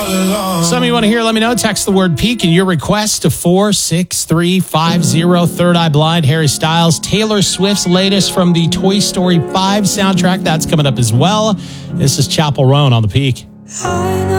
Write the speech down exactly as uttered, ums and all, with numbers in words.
Some of you want to hear, let me know. Text the word peak and your request to four six three five zero. Third Eye Blind, Harry Styles, Taylor Swift's latest from the Toy Story five soundtrack. That's coming up as well. This is Chapel Roan on the Peak.